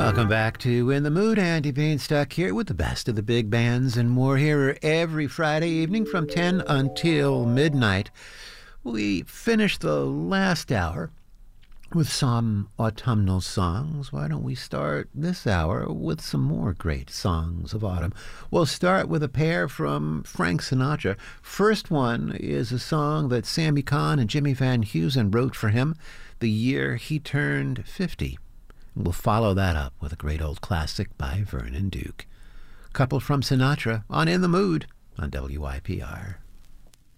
Welcome back to In the Mood. Andy Beanstalk here with the best of the big bands and more here every Friday evening from 10 until midnight. We finished the last hour with some autumnal songs. Why don't we start this hour with some more great songs of autumn? We'll start with a pair from Frank Sinatra. First one is a song that Sammy Cahn and Jimmy Van Heusen wrote for him the year he turned 50. We'll follow that up with a great old classic by Vernon Duke. Couple from Sinatra on In the Mood on WIPR.